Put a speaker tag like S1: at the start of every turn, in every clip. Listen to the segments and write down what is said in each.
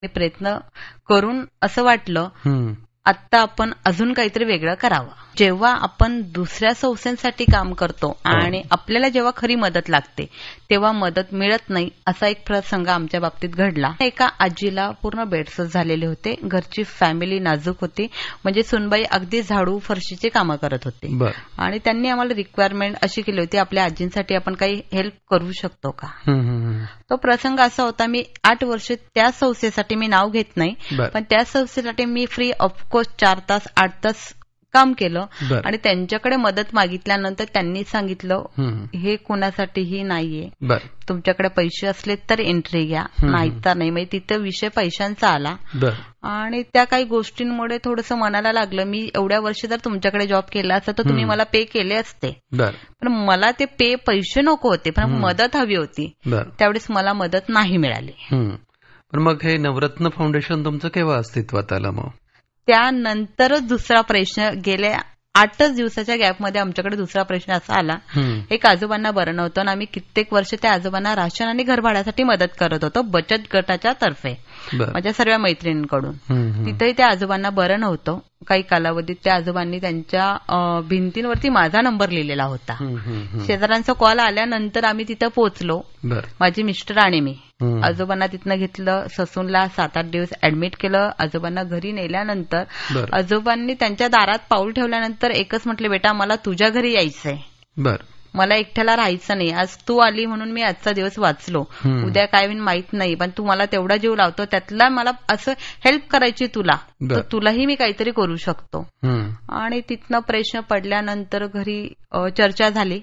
S1: मी प्रयत्न करून असं वाटलं आत्ता आपण अजून काहीतरी वेगळं करावं. जेव्हा आपण दुसऱ्या संस्थांसाठी काम करतो आणि आपल्याला जेव्हा खरी मदत लागते तेव्हा मदत मिळत नाही, असा एक प्रसंग आमच्या बाबतीत घडला. एका आजीला पूर्ण बेडसच झालेले होते. घरची फॅमिली नाजूक होती. म्हणजे सुनबाई अगदी झाडू फरशीचे कामं करत होते आणि त्यांनी आम्हाला रिक्वायरमेंट अशी केली होती, आपल्या आजींसाठी आपण काही हेल्प करू शकतो का. तो प्रसंग असा होता, मी 8 वर्ष त्या संस्थेसाठी, मी नाव घेत नाही, पण त्या संस्थेसाठी मी फ्री ऑफकोर्स 4 तास 8 तास काम केलं आणि त्यांच्याकडे मदत मागितल्यानंतर त्यांनी सांगितलं हे कोणासाठीही नाहीये, तुमच्याकडे पैसे असले तर एंट्री घ्या, नाही तर नाही. म्हणजे तिथं विषय पैशांचा आला आणि त्या काही गोष्टींमुळे थोडंसं मनाला लागलं, मी एवढ्या वर्ष जर तुमच्याकडे जॉब केला असता तर तुम्ही मला पे केले असते, पण मला ते पैसे नको होते, पण मदत हवी होती. त्यावेळेस मला मदत नाही मिळाली.
S2: पण मग हे नवरत्न फाउंडेशन तुमचं केव्हा अस्तित्वात आलं? मग
S1: त्यानंतरच दुसरा प्रश्न, गेल्या 8च दिवसाच्या गॅपमध्ये आमच्याकडे दुसरा प्रश्न असा आला, एक आजोबांना बरं नव्हतं आणि आम्ही कित्येक वर्ष त्या आजोबांना राशन आणि घरभाड्यासाठी मदत करत होतो बचत गटाच्या तर्फे, माझ्या सर्व मैत्रिणींकडून. तिथेही त्या आजोबांना बरं नव्हतं. काही कालावधीत त्या आजोबांनी त्यांच्या भिंतींवरती माझा नंबर लिहिलेला होता. शेजाऱ्यांचा कॉल आल्यानंतर आम्ही तिथं पोहोचलो, माझे मिस्टर आणि मी. आजोबांना तिथनं घेतलं, ससूनला 7-8 दिवस ऍडमिट केलं. आजोबांना घरी नेल्यानंतर आजोबांनी त्यांच्या दारात पाऊल ठेवल्यानंतर एकच म्हटले, बेटा मला तुझ्या घरी यायचंय, मला एकट्याला राहायचं नाही. आज तू आली म्हणून मी आजचा दिवस वाचलो, उद्या काय होईल माहित नाही, पण तू मला तेवढा जीव लावतो, त्यातला मला असं हेल्प करायची तुला, तर तुलाही मी काहीतरी करू शकतो. आणि तिथनं प्रश्न पडल्यानंतर घरी चर्चा झाली.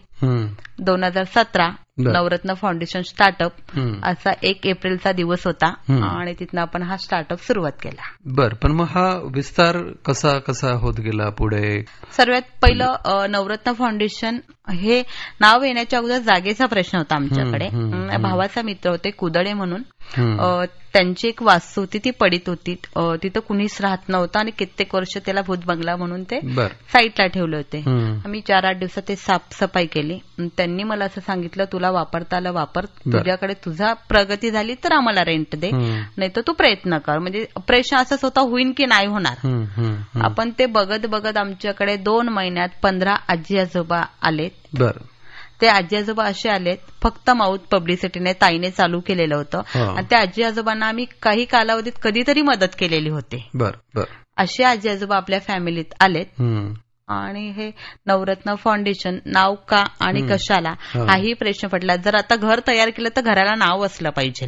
S1: 2017 नवरत्न फाउंडेशन स्टार्टअप असा 1 एप्रिलचा दिवस होता आणि तिथनं आपण हा स्टार्टअप सुरुवात केला.
S2: पण मग हा विस्तार कसा कसा होत गेला पुढे?
S1: सर्वात पहिलं नवरत्न फाउंडेशन हे नाव येण्याच्या अगोदर जागेचा प्रश्न होता आमच्याकडे. भावाचा मित्र होते कुदळे म्हणून, त्यांची एक वास्तू होती, ती पडीत होती, तिथं कुणीच राहत नव्हतं आणि कित्येक वर्ष त्याला भूत बंगला म्हणून ते साईटला ठेवले होते. आम्ही 4-8 दिवसात ते साफसफाई केली. त्यांनी मला असं सांगितलं, तुला वापरता आलं वापर, तुझ्याकडे तुझा प्रगती झाली तर आम्हाला रेंट दे, नाही तर तू प्रयत्न कर. म्हणजे प्रश्न असाच होता, होईन की नाही होणार. आपण ते बघत बघत आमच्याकडे 2 महिन्यात 15 आजी आजोबा आलेत. ते आजी आजोबा असे आलेत, फक्त माउथ पब्लिसिटीने ताईने चालू केलेलं होतं आणि त्या आजी आजोबांना आम्ही काही कालावधीत कधीतरी मदत केलेली होती. असे आजी आजोबा आपल्या फॅमिलीत आलेत. आणि हे नवरत्न फाउंडेशन नाव का आणि कशाला हाही प्रश्न पडला. जर आता घर तयार केलं तर घराला नाव असलं पाहिजे.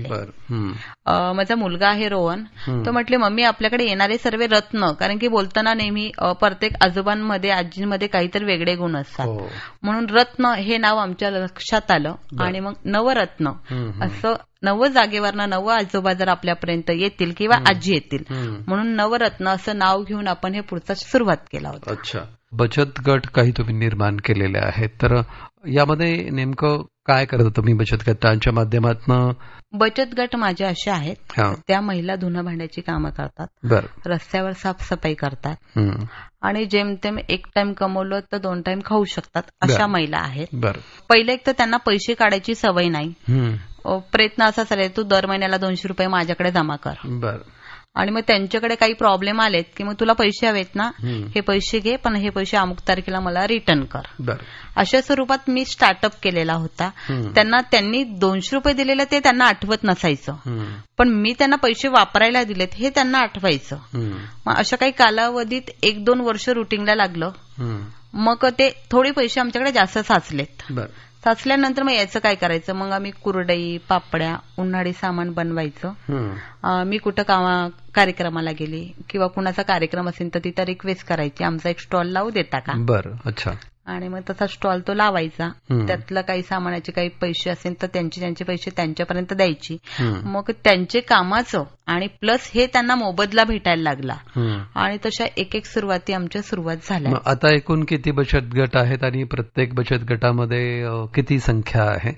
S1: माझा मुलगा आहे रोहन, तो म्हटले मम्मी आपल्याकडे येणारे सर्व रत्न, कारण की बोलताना नेहमी प्रत्येक आजोबांमध्ये आजींमध्ये काहीतरी वेगळे गुण असतात, म्हणून रत्न हे नाव आमच्या लक्षात आलं आणि मग नवरत्न असं, 9 जागेवरनं 9 आजोबा जर आपल्यापर्यंत येतील किंवा आजी येतील म्हणून नवरत्न असं नाव घेऊन आपण हे पुढचा सुरुवात केला होता.
S2: अच्छा, बचत गट काही तुम्ही निर्माण केलेले आहेत, तर यामध्ये नेमकं काय करता तुम्ही बचत गटांच्या माध्यमातून?
S1: बचत गट माझे असे आहेत, त्या महिला धुणं भांड्याची कामं करतात, रस्त्यावर साफसफाई करतात आणि जेमतेम 1 टाइम कमवलं तर 2 टाइम खाऊ शकतात, अशा महिला आहेत. पहिले एक तर त्यांना पैसे काढायची सवय नाही. प्रयत्न असा चालेल, तू दर महिन्याला 200 रुपये माझ्याकडे जमा कर, आणि मग त्यांच्याकडे काही प्रॉब्लेम आलेत की मग तुला पैसे हवेत ना, हे पैसे घे, पण हे पैसे अमुक तारखेला मला रिटर्न कर. अशा स्वरूपात मी स्टार्टअप केलेला होता. त्यांनी 200 रुपये दिलेले ते त्यांना आठवत नसायचं, पण मी त्यांना पैसे वापरायला दिलेत हे त्यांना आठवायचं. मग अशा काही कालावधीत 1-2 वर्ष रुटीनला लागलं. मग ते थोडे पैसे आमच्याकडे जास्त साचलेत. साचल्यानंतर मग याचं काय करायचं, मग आम्ही कुरडई, पापड्या, उन्हाळी सामान बनवायचं. मी कुठं कार्यक्रमाला गेली किंवा कुणाचा कार्यक्रम असेल तर तिथं रिक्वेस्ट करायची, आमचा एक स्टॉल लावू देता का.
S2: अच्छा.
S1: आणि मग तसा स्टॉल तो लावायचा. त्यातलं काही सामानाचे काही पैसे असेल तर त्यांचे पैसे त्यांच्यापर्यंत द्यायची. मग त्यांचे कामाचं आणि प्लस हे त्यांना मोबदला भेटायला लागला आणि तशा एक सुरुवाती आमच्या सुरुवात झाल्या.
S2: आता एकूण किती बचत गट आहेत आणि प्रत्येक बचत गटामध्ये किती संख्या आहे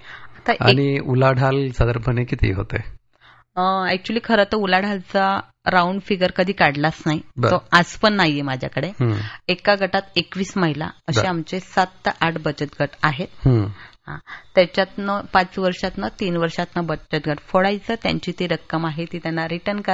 S2: आणि उलाढाल साधारणपणे किती होते?
S1: ऍक्च्युली खरं तर उलाढालचा राऊंड फिगर कधी काढलाच नाही, तो आज पण नाहीये माझ्याकडे. एका गटात 21 महिला, असे आमचे 7 ते 8 बचत गट आहेत त्याच्यातनं 5 वर्षातनं 3 वर्षातनं बचत गट फोडायचं, त्यांची ती रक्कम आहे ती त्यांना रिटर्न